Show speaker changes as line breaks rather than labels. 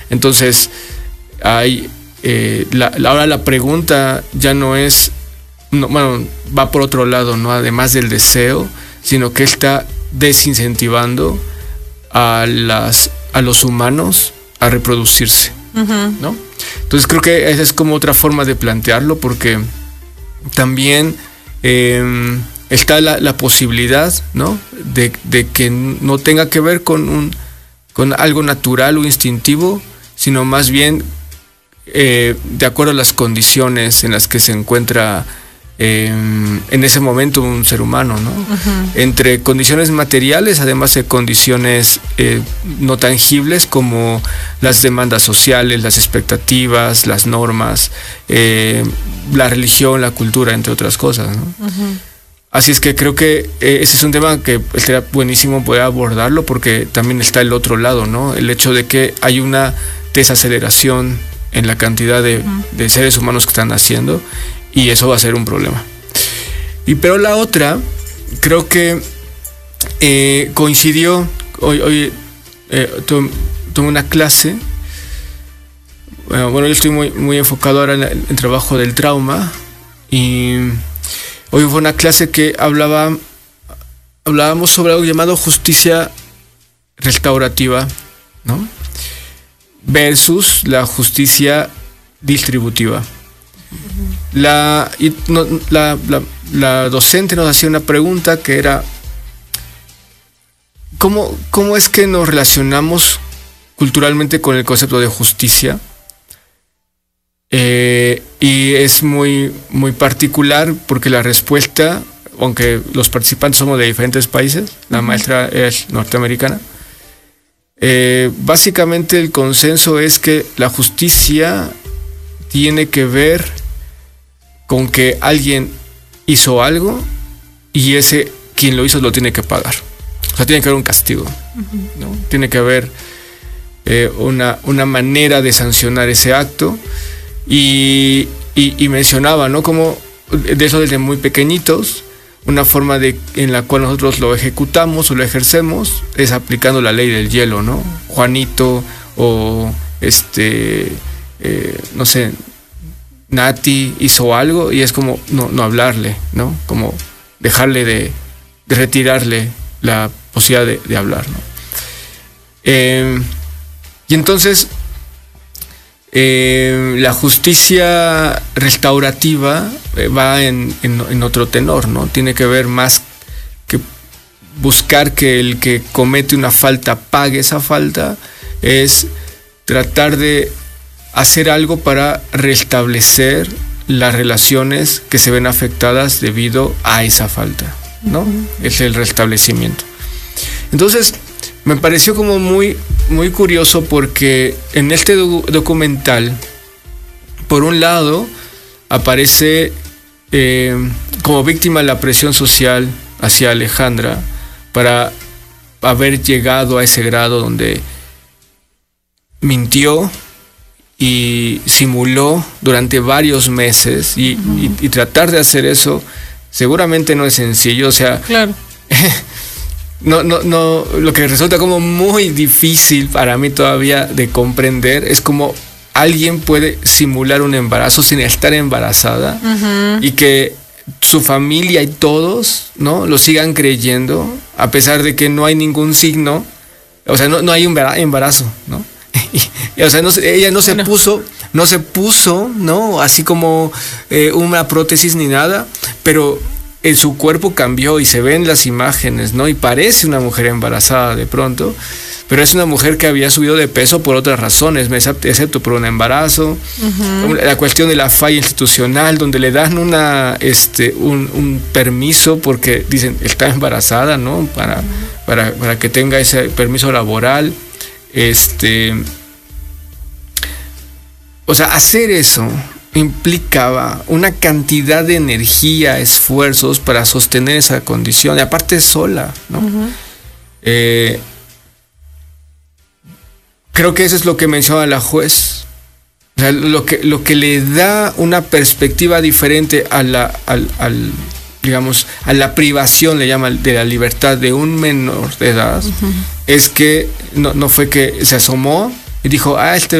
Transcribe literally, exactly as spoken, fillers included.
Entonces, hay, eh, la, la, ahora la pregunta ya no es, no, bueno, va por otro lado, ¿no? Además del deseo, sino que está desincentivando a, las, a los humanos a reproducirse, uh-huh. ¿no? Entonces creo que esa es como otra forma de plantearlo, porque también eh, está la, la posibilidad, ¿no? de, de que no tenga que ver con, un, con algo natural o instintivo, sino más bien eh, de acuerdo a las condiciones en las que se encuentra eh, en ese momento un ser humano, ¿no? Uh-huh. Entre condiciones materiales, además de condiciones eh, no tangibles como las demandas sociales, las expectativas, las normas, eh, la religión, la cultura, entre otras cosas, ¿no? Uh-huh. Así es que creo que eh, ese es un tema que sería buenísimo poder abordarlo, porque también está el otro lado, ¿no? El hecho de que hay una desaceleración en la cantidad de, uh-huh. de seres humanos que están naciendo, y eso va a ser un problema. Y pero la otra, creo que eh, coincidió, hoy, hoy eh, tuve una clase, bueno, bueno, yo estoy muy, muy enfocado ahora en el, en el trabajo del trauma, y hoy fue una clase que hablaba, hablábamos sobre algo llamado justicia restaurativa, ¿no? Versus la justicia distributiva. La, y no, la, la, la docente nos hacía una pregunta que era: ¿cómo, cómo es que nos relacionamos culturalmente con el concepto de justicia? Eh, y es muy, muy particular, porque la respuesta, aunque los participantes somos de diferentes países, la maestra es norteamericana, eh, básicamente el consenso es que la justicia tiene que ver con que alguien hizo algo y ese quien lo hizo lo tiene que pagar. O sea, tiene que haber un castigo, uh-huh. ¿no? Tiene que haber eh, una, una manera de sancionar ese acto. Y, y, y mencionaba, ¿no? Como de eso desde muy pequeñitos, una forma de, en la cual nosotros lo ejecutamos o lo ejercemos es aplicando la ley del hielo, ¿no? Juanito o este, eh, no sé, Nati hizo algo y es como no, no hablarle, ¿no? Como dejarle de, de retirarle la posibilidad de, de hablar, ¿no? Eh, y entonces Eh, la justicia restaurativa eh, va en, en, en otro tenor, ¿no? Tiene que ver más que buscar que el que comete una falta pague esa falta, es tratar de hacer algo para restablecer las relaciones que se ven afectadas debido a esa falta, ¿no? Uh-huh. Es el restablecimiento. Entonces, me pareció como muy, muy curioso, porque en este do- documental, por un lado, aparece eh, como víctima la presión social hacia Alejandra para haber llegado a ese grado donde mintió y simuló durante varios meses y, uh-huh. y, y tratar de hacer eso seguramente no es sencillo, o sea,
claro.
No, no, no, lo que resulta como muy difícil para mí todavía de comprender es cómo alguien puede simular un embarazo sin estar embarazada, uh-huh. y que su familia y todos, ¿no?, lo sigan creyendo a pesar de que no hay ningún signo, o sea, no, no hay un embarazo, ¿no? y, o sea, no, ella no se bueno. puso, no se puso, ¿no?, así como eh, una prótesis ni nada, pero en su cuerpo cambió y se ven las imágenes, ¿no? Y parece una mujer embarazada de pronto, pero es una mujer que había subido de peso por otras razones, excepto por un embarazo. Uh-huh. La cuestión de la falla institucional, donde le dan una, este, un, un permiso porque dicen está embarazada, ¿no? Para, uh-huh. para, para que tenga ese permiso laboral. Este, o sea, hacer eso implicaba una cantidad de energía, esfuerzos para sostener esa condición, y aparte sola, ¿no? Uh-huh. Eh, creo que eso es lo que menciona la juez, o sea, lo que, lo que le da una perspectiva diferente a la, al, al, digamos, a la privación, le llaman, de la libertad de un menor de edad, uh-huh. es que no, no fue que se asomó y dijo, ah, este